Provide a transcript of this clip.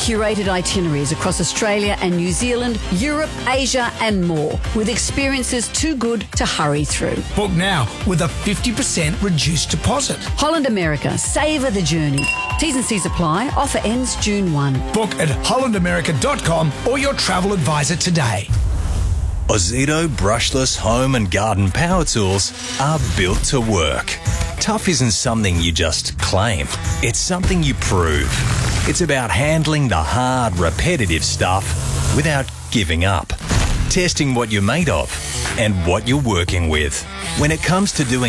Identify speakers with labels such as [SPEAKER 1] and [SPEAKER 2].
[SPEAKER 1] curated itineraries across Australia and New Zealand, Europe, Asia and more, with experiences too good to hurry through.
[SPEAKER 2] Book now with a 50% reduced deposit.
[SPEAKER 1] Holland America. Savour the journey. T's and C's apply. Offer ends June 1.
[SPEAKER 2] Book at hollandamerica.com or your travel advisor today.
[SPEAKER 3] Ozito brushless home and garden power tools are built to work. Tough isn't something you just claim. It's something you prove. It's about handling the hard, repetitive stuff without giving up. Testing what you're made of and what you're working with. When it comes to doing